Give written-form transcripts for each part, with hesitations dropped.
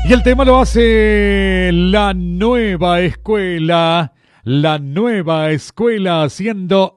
Y el tema lo hace la nueva escuela. La nueva escuela haciendo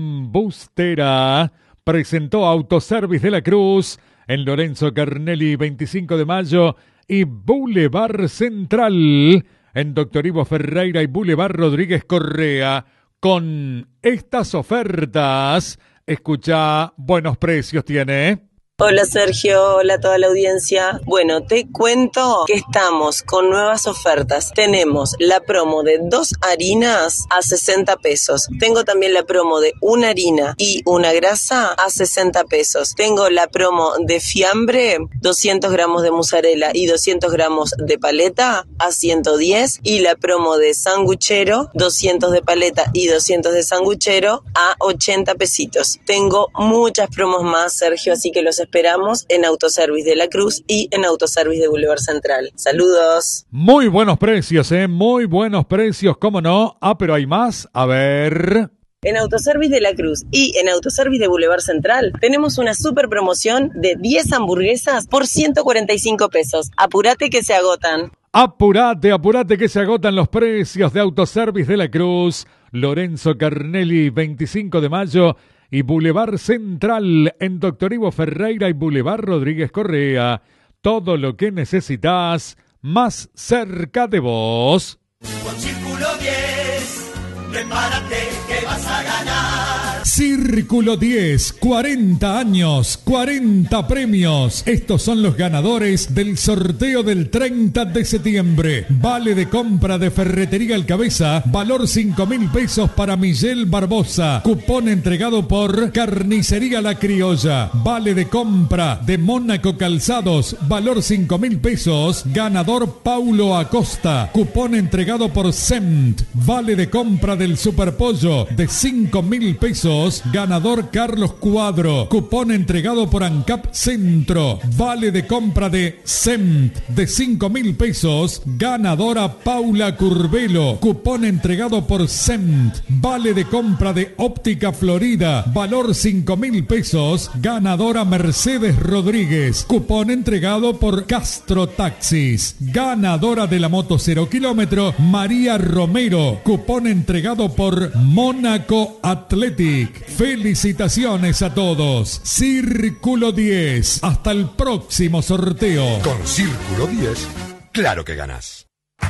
embustera. Presentó Autoservice de la Cruz en Lorenzo Carnelli 25 de mayo y Boulevard Central en Doctor Ivo Ferreira y Boulevard Rodríguez Correa. Con estas ofertas, escucha, buenos precios tiene. Hola Sergio, hola a toda la audiencia. Bueno, te cuento que estamos con nuevas ofertas. Tenemos la promo de 2 harinas a 60 pesos. Tengo también la promo de una harina y una grasa a 60 pesos. Tengo la promo de fiambre, 200 gramos de mozzarella y 200 gramos de paleta a 110. Y la promo de sanguchero, 200 de paleta y 200 de sanguchero a 80 pesitos. Tengo muchas promos más, Sergio, así que los esperamos en Autoservice de la Cruz y en Autoservice de Boulevard Central. Saludos. Muy buenos precios, muy buenos precios, ¿cómo no? Ah, pero hay más, a ver. En Autoservice de la Cruz y en Autoservice de Boulevard Central tenemos una super promoción de 10 hamburguesas por 145 pesos. Apurate que se agotan. Apurate, apurate que se agotan los precios de Autoservice de la Cruz. Lorenzo Carnelli, 25 de mayo y Boulevard Central en Doctor Ivo Ferreira y Boulevard Rodríguez Correa. Todo lo que necesitas más cerca de vos. Con Círculo 10, prepárate que vas a ganar. Círculo 10, 40 años, 40 premios. Estos son los ganadores del sorteo del 30 de septiembre. Vale de compra de Ferretería El Cabeza, valor 5.000 pesos para Miguel Barbosa. Cupón entregado por Carnicería La Criolla. Vale de compra de Mónaco Calzados, valor 5.000 pesos. Ganador Paulo Acosta. Cupón entregado por SEMT. Vale de compra del Superpollo de 5.000 pesos. Ganador Carlos Cuadro. Cupón entregado por ANCAP Centro. Vale de compra de SEMT de 5.000 pesos. Ganadora Paula Curbelo. Cupón entregado por SEMT. Vale de compra de Óptica Florida. Valor 5.000 pesos. Ganadora Mercedes Rodríguez. Cupón entregado por Castro Taxis. Ganadora de la moto 0 kilómetro María Romero. Cupón entregado por Mónaco Athletic. Felicitaciones a todos. Círculo 10. Hasta el próximo sorteo. Con Círculo 10, claro que ganás.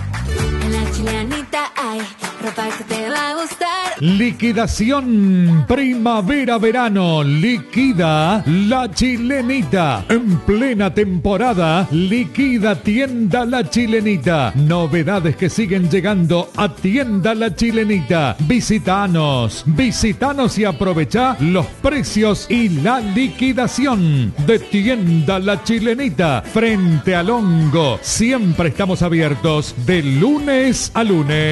En la Chileanita hay ropa que te va a gustar. Liquidación primavera-verano. Liquida La Chilenita. En plena temporada, liquida Tienda La Chilenita. Novedades que siguen llegando a Tienda La Chilenita. Visítanos y aprovechá los precios y la liquidación de Tienda La Chilenita. Frente al Hongo. Siempre estamos abiertos de lunes a lunes.